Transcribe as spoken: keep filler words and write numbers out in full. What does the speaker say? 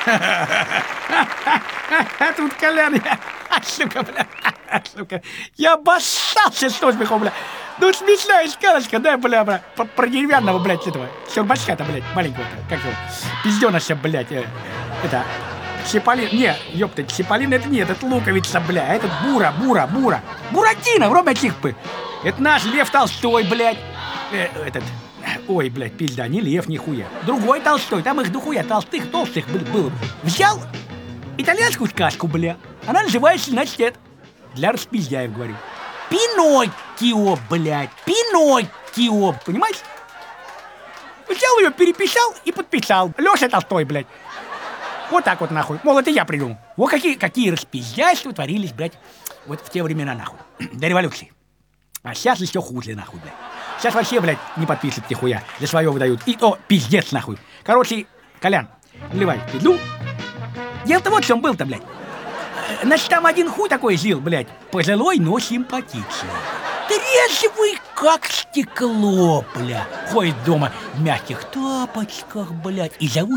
А тут Колян, я, сука, бля, сука, я обоссался с смеху, бля. Ну, смешная сказочка, да, бля, бля, про, про деревянного, блядь, этого, щербачка-то, блядь, маленького-то, как его, пизденыша, блядь, э, это, Чиполлино, не, ёпта, Чиполлино это нет, это луковица, бля, а этот Бура, Бура, Бура, Буратино, вроде тихпы. Это наш Лев Толстой, блядь, э, этот, ой, блядь, пизда, не Лев, нихуя. Другой Толстой, там их дохуя толстых, толстых был, было. Взял итальянскую сказку, бля, она называется, значит, это, для распиздяев, говорю. Пиноккио, блядь, Пиноккио, понимаешь? Взял ее, переписал и подписал. Леша Толстой, блядь. Вот так вот, нахуй. Мол, это я придумал. Вот какие, какие распиздяйства творились, блядь, вот в те времена, нахуй. До революции. А сейчас еще хуже, нахуй, блядь. Сейчас вообще, блядь, не подписывают нихуя. За свое выдают. И то пиздец, нахуй. Короче, Колян, наливай пизду. Дело-то вот в чем был-то, блядь. Значит, там один хуй такой жил, блядь, пожилой, но симпатичный. Трезвый, как стекло, бля. Ходит дома в мягких тапочках, блядь, и зовут